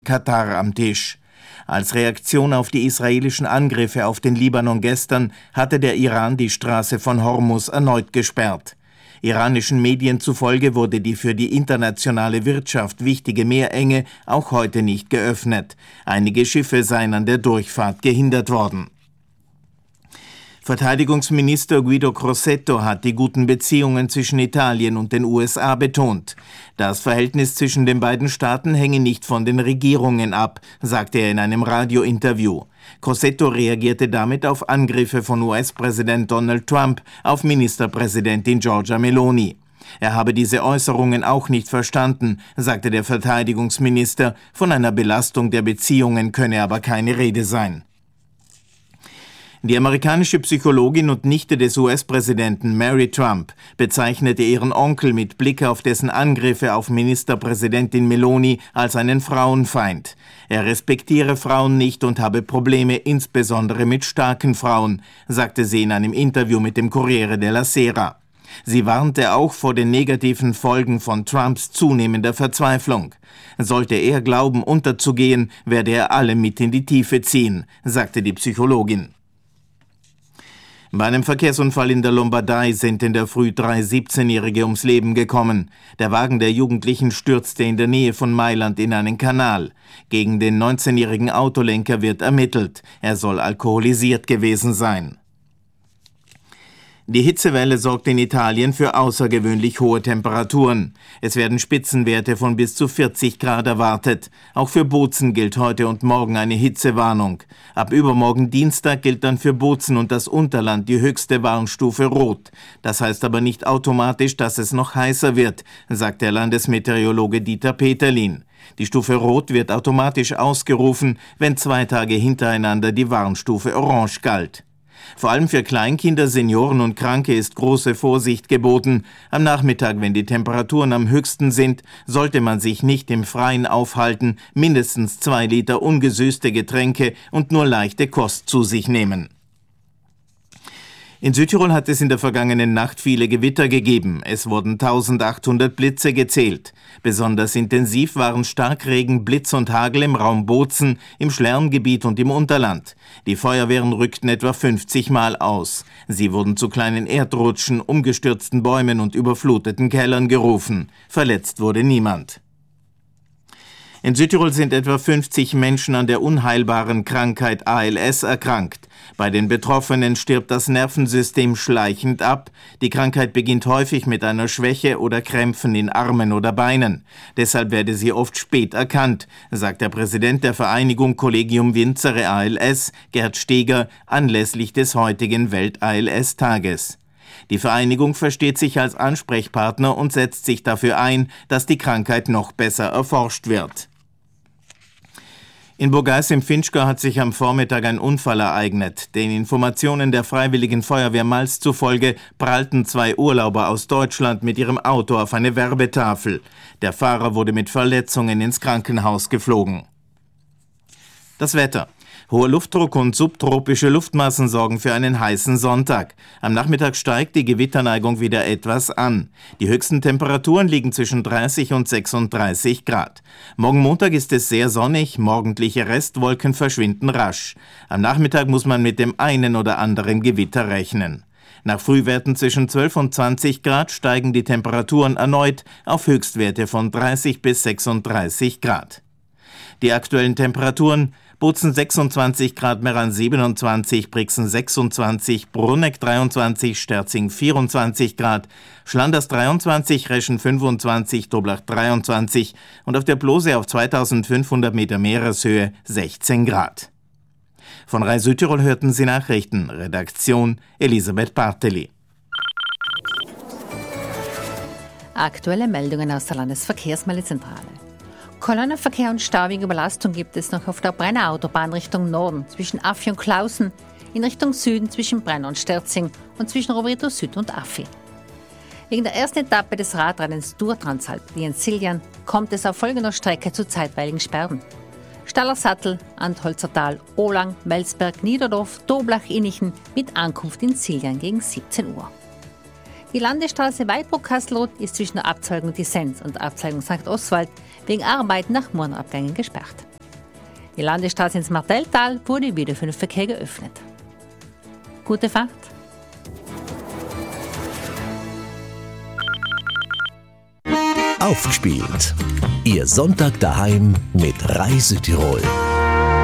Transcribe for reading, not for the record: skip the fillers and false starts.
Katar am Tisch. Als Reaktion auf die israelischen Angriffe auf den Libanon gestern hatte der Iran die Straße von Hormuz erneut gesperrt. Iranischen Medien zufolge wurde die für die internationale Wirtschaft wichtige Meerenge auch heute nicht geöffnet. Einige Schiffe seien an der Durchfahrt gehindert worden. Verteidigungsminister Guido Crosetto hat die guten Beziehungen zwischen Italien und den USA betont. Das Verhältnis zwischen den beiden Staaten hänge nicht von den Regierungen ab, sagte er in einem Radiointerview. Crosetto reagierte damit auf Angriffe von US-Präsident Donald Trump auf Ministerpräsidentin Giorgia Meloni. Er habe diese Äußerungen auch nicht verstanden, sagte der Verteidigungsminister. Von einer Belastung der Beziehungen könne aber keine Rede sein. Die amerikanische Psychologin und Nichte des US-Präsidenten Mary Trump bezeichnete ihren Onkel mit Blick auf dessen Angriffe auf Ministerpräsidentin Meloni als einen Frauenfeind. Er respektiere Frauen nicht und habe Probleme insbesondere mit starken Frauen, sagte sie in einem Interview mit dem Corriere della Sera. Sie warnte auch vor den negativen Folgen von Trumps zunehmender Verzweiflung. Sollte er glauben, unterzugehen, werde er alle mit in die Tiefe ziehen, sagte die Psychologin. Bei einem Verkehrsunfall in der Lombardei sind in der Früh 3 17-Jährige ums Leben gekommen. Der Wagen der Jugendlichen stürzte in der Nähe von Mailand in einen Kanal. Gegen den 19-jährigen Autolenker wird ermittelt. Er soll alkoholisiert gewesen sein. Die Hitzewelle sorgt in Italien für außergewöhnlich hohe Temperaturen. Es werden Spitzenwerte von bis zu 40 Grad erwartet. Auch für Bozen gilt heute und morgen eine Hitzewarnung. Ab übermorgen Dienstag gilt dann für Bozen und das Unterland die höchste Warnstufe Rot. Das heißt aber nicht automatisch, dass es noch heißer wird, sagt der Landesmeteorologe Dieter Peterlin. Die Stufe Rot wird automatisch ausgerufen, wenn 2 Tage hintereinander die Warnstufe Orange galt. Vor allem für Kleinkinder, Senioren und Kranke ist große Vorsicht geboten. Am Nachmittag, wenn die Temperaturen am höchsten sind, sollte man sich nicht im Freien aufhalten, mindestens 2 Liter ungesüßte Getränke und nur leichte Kost zu sich nehmen. In Südtirol hat es in der vergangenen Nacht viele Gewitter gegeben. Es wurden 1800 Blitze gezählt. Besonders intensiv waren Starkregen, Blitz und Hagel im Raum Bozen, im Schlerngebiet und im Unterland. Die Feuerwehren rückten etwa 50 Mal aus. Sie wurden zu kleinen Erdrutschen, umgestürzten Bäumen und überfluteten Kellern gerufen. Verletzt wurde niemand. In Südtirol sind etwa 50 Menschen an der unheilbaren Krankheit ALS erkrankt. Bei den Betroffenen stirbt das Nervensystem schleichend ab. Die Krankheit beginnt häufig mit einer Schwäche oder Krämpfen in Armen oder Beinen. Deshalb werde sie oft spät erkannt, sagt der Präsident der Vereinigung Collegium Vincere ALS, Gerd Steger, anlässlich des heutigen Welt-ALS-Tages. Die Vereinigung versteht sich als Ansprechpartner und setzt sich dafür ein, dass die Krankheit noch besser erforscht wird. In Burgais im Finchgau hat sich am Vormittag ein Unfall ereignet. Den Informationen der Freiwilligen Feuerwehr Mals zufolge prallten 2 Urlauber aus Deutschland mit ihrem Auto auf eine Werbetafel. Der Fahrer wurde mit Verletzungen ins Krankenhaus geflogen. Das Wetter. Hoher Luftdruck und subtropische Luftmassen sorgen für einen heißen Sonntag. Am Nachmittag steigt die Gewitterneigung wieder etwas an. Die höchsten Temperaturen liegen zwischen 30 und 36 Grad. Morgen Montag ist es sehr sonnig, morgendliche Restwolken verschwinden rasch. Am Nachmittag muss man mit dem einen oder anderen Gewitter rechnen. Nach Frühwerten zwischen 12 und 20 Grad steigen die Temperaturen erneut auf Höchstwerte von 30 bis 36 Grad. Die aktuellen Temperaturen: Bozen 26 Grad, Meran 27, Brixen 26, Bruneck 23, Sterzing 24 Grad, Schlanders 23, Reschen 25, Doblach 23 und auf der Plose auf 2500 Meter Meereshöhe 16 Grad. Von Rai Südtirol hörten Sie Nachrichten. Redaktion Elisabeth Barteli. Aktuelle Meldungen aus der Landesverkehrsmeldezentrale. Kolonnenverkehr und Stauwegüberlastung gibt es noch auf der Brenner Autobahn Richtung Norden, zwischen Affi und Klausen, in Richtung Süden zwischen Brenner und Sterzing und zwischen Rovereto Süd und Affi. Wegen der ersten Etappe des Radrennens Tour Transalp Wien-Siljan kommt es auf folgender Strecke zu zeitweiligen Sperren. Stallersattel, Antholzertal, Ohlang, Melsberg, Niederdorf, Doblach-Innichen mit Ankunft in Siljan gegen 17 Uhr. Die Landesstraße Weidbruck-Kastelroth ist zwischen der Abzweigung Disenz und der Abzweigung St. Oswald wegen Arbeiten nach Murnabgängen gesperrt. Die Landesstraße ins Martelltal wurde wieder für den Verkehr geöffnet. Gute Fahrt! Aufgespielt. Ihr Sonntag daheim mit Reise Tirol.